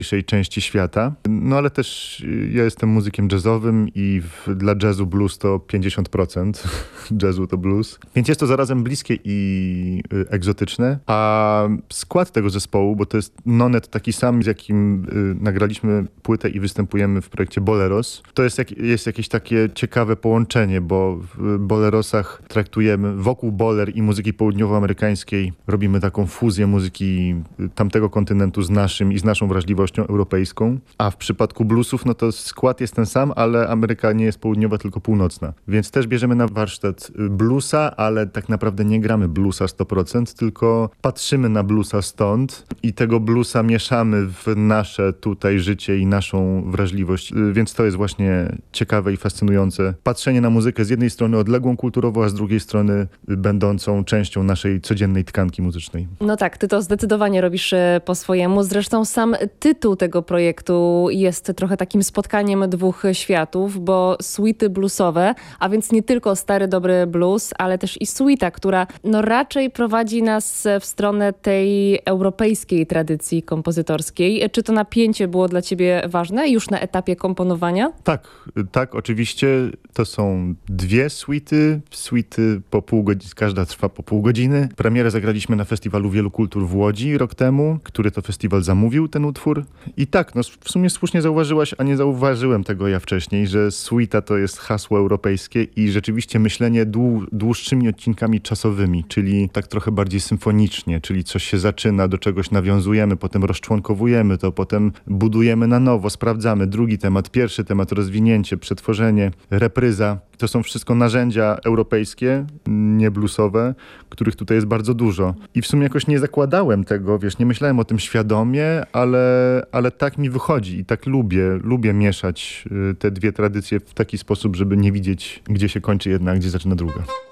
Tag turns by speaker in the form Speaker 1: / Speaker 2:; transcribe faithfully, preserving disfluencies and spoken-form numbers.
Speaker 1: części świata. No ale też ja jestem muzykiem jazzowym i w, dla jazzu blues to pięćdziesiąt procent jazzu to blues. Więc jest to zarazem bliskie i y, egzotyczne. A skład tego zespołu, bo to jest nonet taki sam, z jakim y, nagraliśmy płytę i występujemy w projekcie Boleros, to jest, jak, jest jakieś takie ciekawe połączenie, bo w Bolerosach traktujemy wokół boler i muzyki południowoamerykańskiej, robimy taką fuzję muzyki tamtego kontynentu z naszym i z naszą wrażliwością europejską. A w przypadku bluesów, no to skład jest ten sam, ale Ameryka nie jest południowa, tylko północna. Więc też bierzemy na warsztat bluesa, ale tak naprawdę nie gramy bluesa sto procent, tylko patrzymy na bluesa stąd i tego bluesa mieszamy w nasze tutaj życie i naszą wrażliwość. Więc to jest właśnie ciekawe i fascynujące. Patrzenie na muzykę z jednej strony odległą kulturowo, a z drugiej strony będącą częścią naszej codziennej tkanki muzycznej.
Speaker 2: No tak, ty to zdecydowanie robisz po swojemu. Zresztą sam tytuł tego projektu jest trochę takim spotkaniem dwóch światów, bo suity bluesowe, a więc nie tylko stary, dobry blues, ale też i suita, która no raczej prowadzi nas w stronę tej europejskiej tradycji kompozytorskiej. Czy to napięcie było dla ciebie ważne już na etapie komponowania?
Speaker 1: Tak, tak, oczywiście. To są dwie suity. Suity po pół godziny, każda trwa po pół godziny. Premierę zagraliśmy na Festiwalu Wielu Kultur w Łodzi rok temu, który to festiwal zamówił ten utwór. I tak, no w sumie słusznie zauważyłaś, a nie zauważyłem tego ja wcześniej, że suita to jest hasło europejskie i rzeczywiście myślenie dłu- dłuższymi odcinkami czasowymi, czyli tak trochę bardziej symfonicznie, czyli coś się zaczyna, do czegoś nawiązujemy, potem rozczłonkowujemy to, potem budujemy na nowo, sprawdzamy drugi temat, pierwszy temat, rozwinięcie, przetworzenie, repryza. To są wszystko narzędzia europejskie, nie bluesowe, których tutaj jest bardzo dużo. I w sumie jakoś nie zakładałem tego, wiesz, nie myślałem o tym świadomie, ale, ale tak mi wychodzi i tak lubię, lubię mieszać te dwie tradycje w taki sposób, żeby nie widzieć, gdzie się kończy jedna, a gdzie zaczyna druga.